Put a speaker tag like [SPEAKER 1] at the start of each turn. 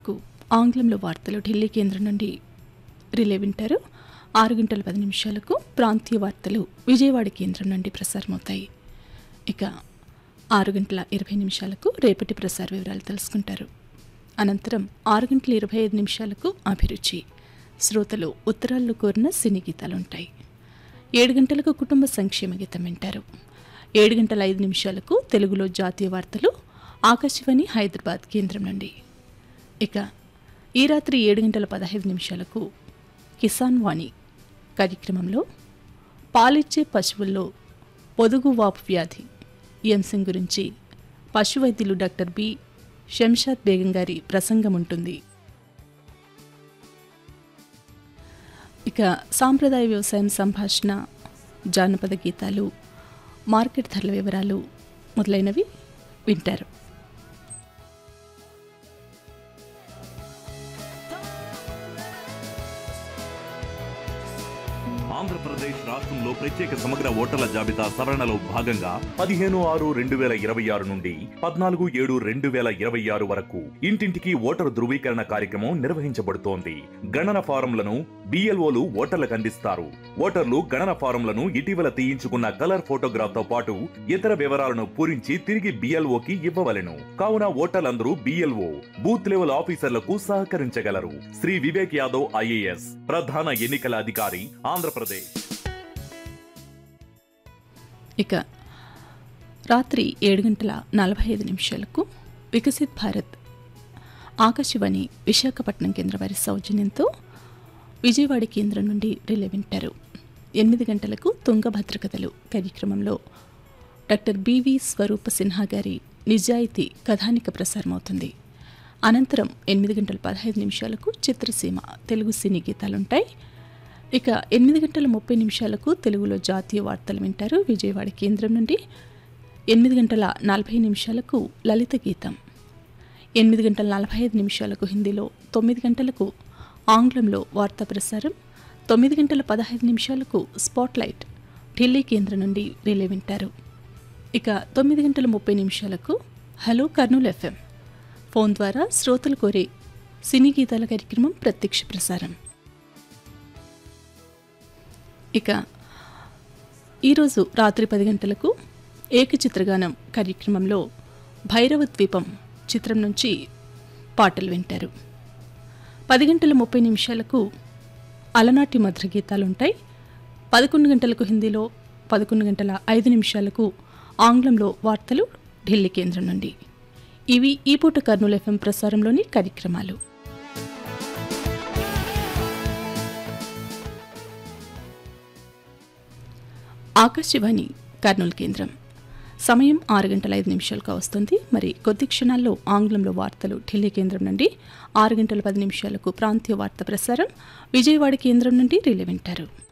[SPEAKER 1] కు ఆంగ్లంలో వార్తలు ఢిల్లీ కేంద్రం నుండి రిలే వింటారు. 6 గంటల 10 నిమిషాలకు ప్రాంతీయ వార్తలు విజయవాడ కేంద్రం నుండి ప్రసారమవుతాయి. ఇక 6 గంటల 20 నిమిషాలకు రేపటి ప్రసార వివరాలు తెలుసుకుంటారు. అనంతరం 6 గంటల 25 నిమిషాలకు అభిరుచి శ్రోతలు ఉత్తరాల్లో కోరిన సినీ గీతాలుంటాయి. 7 గంటలకు కుటుంబ సంక్షేమ గీతం వింటారు. 7 గంటల 5 నిమిషాలకు తెలుగులో జాతీయ వార్తలు ఆకాశవాణి హైదరాబాద్ కేంద్రం నుండి. ఇక ఈ రాత్రి 7 గంటల 15 నిమిషాలకు కిసాన్ వాణి కార్యక్రమంలో పాలిచ్చే పశువుల్లో పొదుగువాపు వ్యాధి ఈ అంశం గురించి పశు వైద్యులు డాక్టర్ బి శంషాద్ బేగం గారి ప్రసంగం ఉంటుంది. ఇక సాంప్రదాయ వ్యవసాయం సంభాషణ, జానపద గీతాలు, మార్కెట్ ధరల వివరాలు మొదలైనవి వింటారు.
[SPEAKER 2] ఆంధ్రప్రదేశ్ రాష్ట్రంలో ప్రత్యేక సమగ్ర ఓటర్ల జాబితా సవరణలో భాగంగా 15/6/2026 నుండి 14/7/2026 వరకు ఇంటింటికి ఓటరు ధృవీకరణ కార్యక్రమం నిర్వహించబడుతోంది. గణన ఫారంలను BLOలు ఓటర్లకు అందిస్తారు. ఓటర్లు గణన ఫారంలను ఇటీవల తీయించుకున్న కలర్ ఫోటోగ్రాఫ్ తో పాటు ఇతర వివరాలను పూరించి తిరిగి BLOకి ఇవ్వవలెను. కావున ఓటర్లందరూ BLO బూత్ లెవెల్ ఆఫీసర్లకు సహకరించగలరు. శ్రీ వివేక్ యాదవ్ IAS ప్రధాన ఎన్నికల అధికారి, ఆంధ్రప్రదేశ్.
[SPEAKER 1] ఇక రాత్రి 7 గంటల 45 నిమిషాలకు వికసిత్ భారత్ ఆకాశవాణి విశాఖపట్నం కేంద్ర వారి సౌజన్యంతో విజయవాడ కేంద్రం నుండి రిలే వింటారు. 8 గంటలకు తుంగభద్ర కథలు కార్యక్రమంలో డాక్టర్ బివి స్వరూప సిన్హా గారి నిజాయితీ కథానిక ప్రసారమవుతుంది. అనంతరం 8 గంటల 15 నిమిషాలకు చిత్రసీమ తెలుగు సినీ గీతాలుంటాయి. ఇక 8 గంటల 30 నిమిషాలకు తెలుగులో జాతీయ వార్తలు వింటారు విజయవాడ కేంద్రం నుండి. 8 గంటల 40 నిమిషాలకు లలిత గీతం, 8 గంటల 45 నిమిషాలకు హిందీలో, 9 గంటలకు ఆంగ్లంలో వార్తా ప్రసారం, 9 గంటల 15 నిమిషాలకు స్పాట్లైట్ ఢిల్లీ కేంద్రం నుండి రిలే వింటారు. ఇక 9 గంటల 30 నిమిషాలకు హలో కర్నూలు FM ఫోన్ ద్వారా శ్రోతలు కోరే సినీ గీతాల కార్యక్రమం ప్రత్యక్ష ప్రసారం. ఇక ఈరోజు రాత్రి 10 గంటలకు ఏకచిత్రగానం కార్యక్రమంలో భైరవ ద్వీపం చిత్రం నుంచి పాటలు వింటారు. 10 గంటల 30 నిమిషాలకు అలనాటి మధుర గీతాలుంటాయి. 11 గంటలకు హిందీలో, 11 గంటల 5 నిమిషాలకు ఆంగ్లంలో వార్తలు ఢిల్లీ కేంద్రం నుండి. ఇవి ఈ పూట కర్నూలు FM ప్రసారంలోని కార్యక్రమాలు. ఆకాశవాణి కర్నూలు కేంద్రం సమయం 6 గంటల 5 నిమిషాలకు వస్తుంది. మరి కొద్ది క్షణాల్లో ఆంగ్లంలో వార్తలు ఢిల్లీ కేంద్రం నుండి. 6 గంటల 10 నిమిషాలకు ప్రాంతీయ వార్త ప్రసారం విజయవాడ కేంద్రం నుండి రిలే వింటారు.